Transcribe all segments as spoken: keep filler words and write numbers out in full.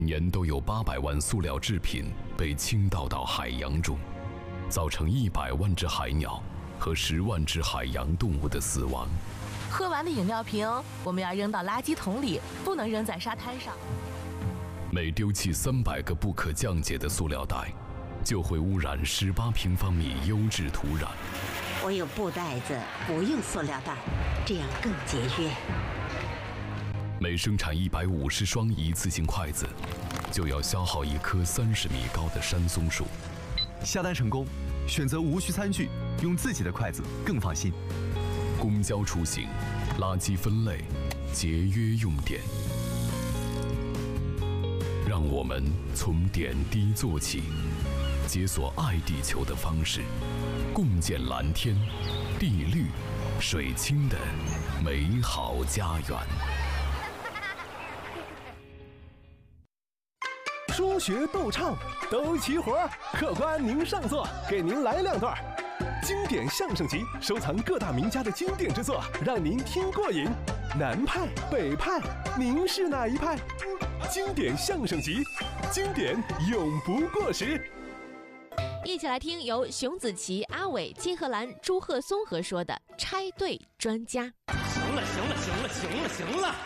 年都有八百万塑料制品被倾倒到海洋中，造成一百万只海鸟和十万只海洋动物的死亡。 喝完的饮料瓶，我们要扔到垃圾桶里，不能扔在沙滩上。 每丢弃三百个不可降解的塑料袋，就会污染十八平方米优质土壤。 我有布袋子，不用塑料袋，这样更节约。 每生产一百五十双一次性筷子，就要消耗一棵三十米高的山松树。 下单成功，选择无需餐具，用自己的筷子更放心。 公交出行，垃圾分类，节约用电。让我们从点滴做起，解锁爱地球的方式，共建蓝天、地绿、水清的美好家园。 说学逗唱都齐活，客官您上座，给您来两段。经典相声集，收藏各大名家的经典之作，让您听过瘾。南派、北派，您是哪一派？经典相声集，经典永不过时。 一起来听由熊子琪、阿伟、金荷兰、朱鹤松合说的《拆对专家》。 行了，行了，行了，行了，行了。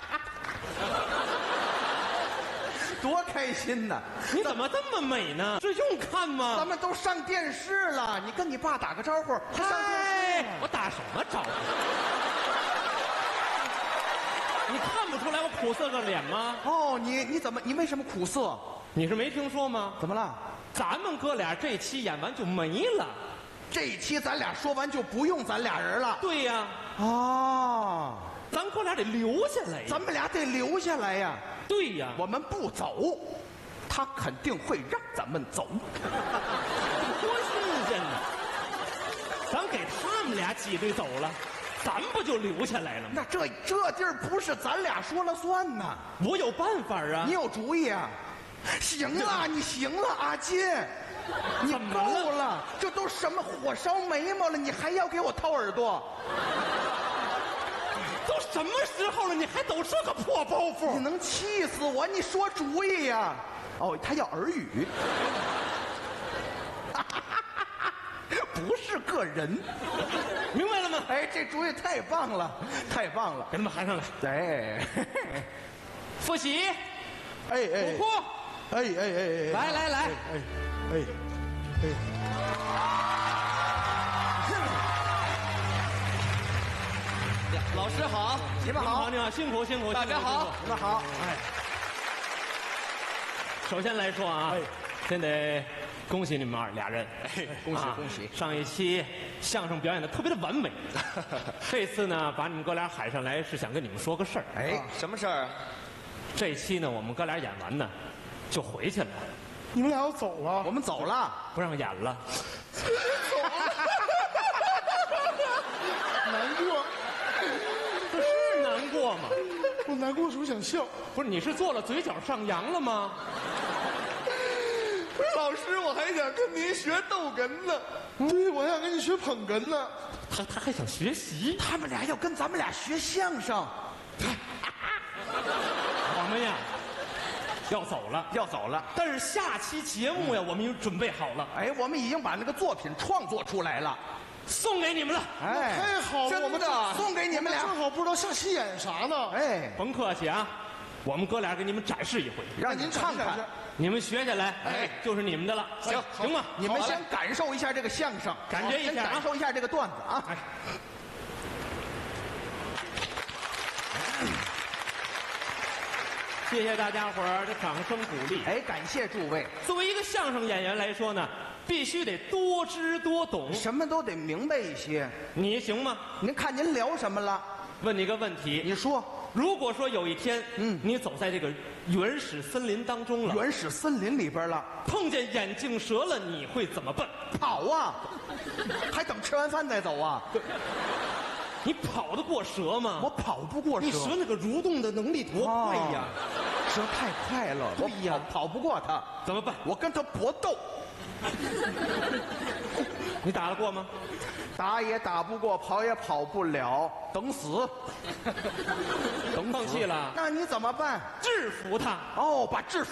多开心呐！ 你怎么这么美呢？这用看吗？ 咱们都上电视了，你跟你爸打个招呼。还上电视？ 我打什么招呼？你看不出来我苦涩个脸吗？ 哦，你你怎么你为什么苦涩？ 你是没听说吗？ 怎么了？ 咱们哥俩这期演完就没了。 这一期咱俩说完就不用咱俩人了。 对呀。 哦， 咱哥俩得留下来呀。 咱们俩得留下来呀。 对呀， 我们不走，他肯定会让咱们走。 多新鲜呢！咱给他们俩挤兑走了，咱不就留下来了吗？ 那这这地儿不是咱俩说了算呐！ 我有办法啊！ 你有主意啊？行了，你行了，阿金，你够了！这都什么火烧眉毛了，你还要给我掏耳朵？ 都什么时候了，你还抖这个破包袱？ 你能气死我！你说主意呀、啊？哦，他要耳语，不是个人， 明白了吗？ 哎，这主意太棒了，太棒了！ 给他们喊上来。 哎， 复习， 哎哎， 补课， 哎哎哎哎， 来来来， 哎哎哎。 老师好， 你们好， 你好，辛苦辛苦， 大家好，你们好。哎， 首先来说啊，先得恭喜你们二俩人， 哎，恭喜恭喜！ 上一期相声表演的特别的完美，这次呢把你们哥俩喊上来是想跟你们说个事儿。 哎，什么事儿？ 这一期呢我们哥俩演完呢就回去了。 你们俩要走了？ 我们走了， 不让演了。 走了，难过。 是难过吗？ 我难过时候想笑。 不是，你是做了嘴角上扬了吗？ 不是老师，我还想跟您学逗哏呢。对，我还想跟你学捧哏呢。 他他还想学习， 他们俩要跟咱们俩学相声。 我们呀要走了， 要走了。 但是下期节目呀，我们已经准备好了。 哎，我们已经把那个作品创作出来了。 送给你们了， 哎， 太好了！我们的送给你们俩， 正好不知道下期演啥呢。 哎， 甭客气啊，我们哥俩给你们展示一回， 让您看看， 你们学下来，哎，就是你们的了。行行吗？ 你们先感受一下这个相声， 感觉一下， 感受一下这个段子啊。哎， 谢谢大家伙儿的掌声鼓励。 哎，感谢诸位。 作为一个相声演员来说呢，必须得多知多懂， 什么都得明白一些。 你行吗？ 您看您聊什么了？ 问你个问题， 你说。 如果说有一天，嗯，你走在这个原始森林当中了， 原始森林里边了， 碰见眼镜蛇了，你会怎么办？ 跑啊！还等吃完饭再走啊？ 你跑得过蛇吗？ 我跑不过蛇。 你蛇那个蠕动的能力多快呀！ 蛇太快了， 对呀， 跑不过它， 怎么办？ 我跟它搏斗。 你打得过吗？ 打也打不过，跑也跑不了，等死。 等放弃了？ 那你怎么办？ 制服他。 哦，把制服